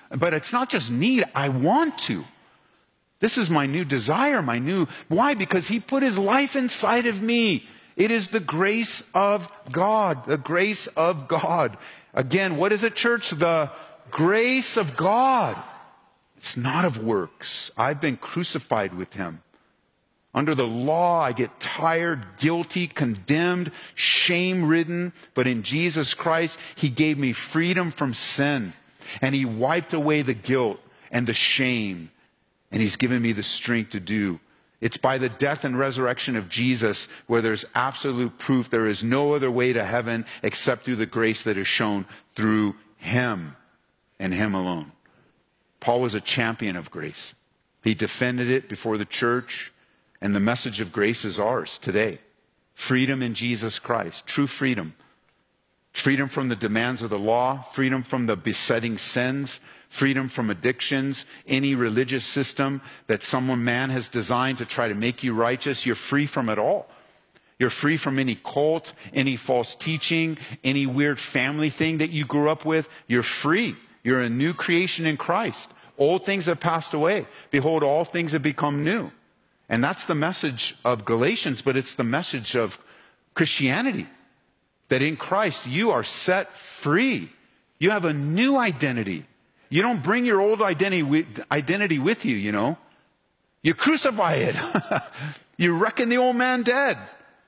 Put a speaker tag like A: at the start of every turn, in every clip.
A: But it's not just need, I want to. This is my new desire, why? Because he put his life inside of me. It is the grace of God, the grace of God. Again, what is it, church? The grace of God. It's not of works. I've been crucified with him. Under the law, I get tired, guilty, condemned, shame-ridden. But in Jesus Christ, he gave me freedom from sin. And he wiped away the guilt and the shame. And he's given me the strength to do. It's by the death and resurrection of Jesus where there's absolute proof there is no other way to heaven except through the grace that is shown through him and him alone. Paul was a champion of grace. He defended it before the church. And the message of grace is ours today. Freedom in Jesus Christ. True freedom. Freedom from the demands of the law. Freedom from the besetting sins. Freedom from addictions. Any religious system that man has designed to try to make you righteous. You're free from it all. You're free from any cult, any false teaching, any weird family thing that you grew up with. You're free. You're a new creation in Christ. Old things have passed away. Behold, all things have become new. And that's the message of Galatians, but it's the message of Christianity. That in Christ you are set free. You have a new identity. You don't bring your old identity with you, you know. You crucify it. You reckon the old man dead.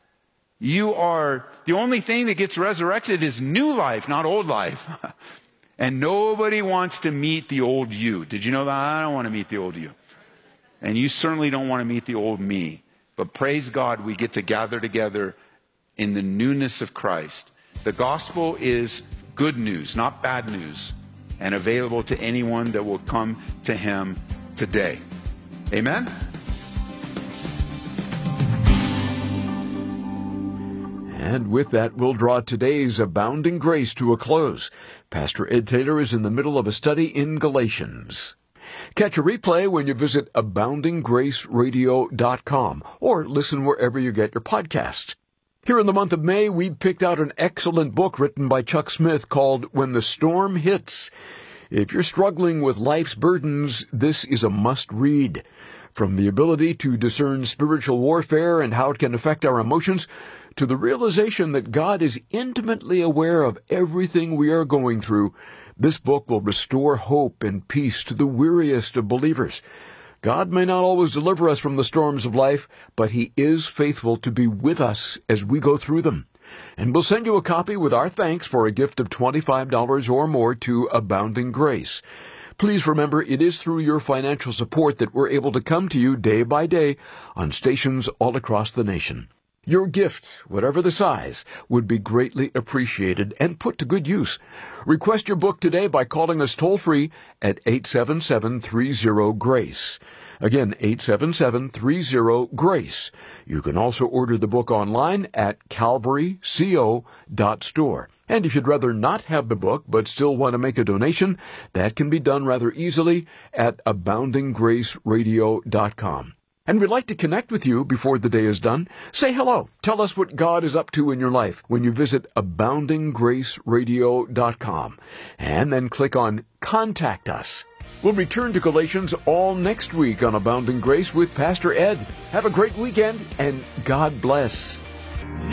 A: The only thing that gets resurrected is new life, not old life. And nobody wants to meet the old you. Did you know that? I don't want to meet the old you. And you certainly don't want to meet the old me. But praise God, we get to gather together in the newness of Christ. The gospel is good news, not bad news, and available to anyone that will come to him today. Amen?
B: And with that, we'll draw today's Abounding Grace to a close. Pastor Ed Taylor is in the middle of a study in Galatians. Catch a replay when you visit AboundingGraceRadio.com or listen wherever you get your podcasts. Here in the month of May, we picked out an excellent book written by Chuck Smith called When the Storm Hits. If you're struggling with life's burdens, this is a must-read. From the ability to discern spiritual warfare and how it can affect our emotions, to the realization that God is intimately aware of everything we are going through, this book will restore hope and peace to the weariest of believers. God may not always deliver us from the storms of life, but he is faithful to be with us as we go through them. And we'll send you a copy with our thanks for a gift of $25 or more to Abounding Grace. Please remember, it is through your financial support that we're able to come to you day by day on stations all across the nation. Your gift, whatever the size, would be greatly appreciated and put to good use. Request your book today by calling us toll-free at 877-30-GRACE. Again, 877-30-GRACE. You can also order the book online at calvaryco.store. And if you'd rather not have the book but still want to make a donation, that can be done rather easily at AboundingGraceRadio.com. And we'd like to connect with you before the day is done. Say hello. Tell us what God is up to in your life when you visit AboundingGraceRadio.com. And then click on Contact Us. We'll return to Galatians all next week on Abounding Grace with Pastor Ed. Have a great weekend, and God bless.